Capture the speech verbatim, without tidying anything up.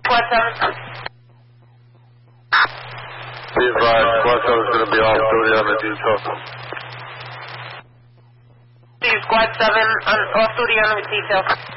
Squad seven. Be advised, Squad seven is going to be off duty on the detail. See Squad seven on off duty on the detail.